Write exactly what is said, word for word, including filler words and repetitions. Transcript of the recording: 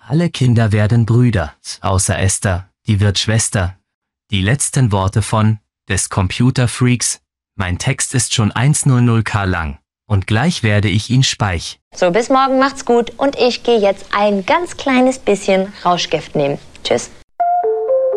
Alle Kinder werden Brüder, außer Esther, die wird Schwester. Die letzten Worte von des Computerfreaks. Mein Text ist schon hundert K lang. Und gleich werde ich ihn speich. So, bis morgen, macht's gut. Und ich gehe jetzt ein ganz kleines bisschen Rauschgift nehmen. Tschüss.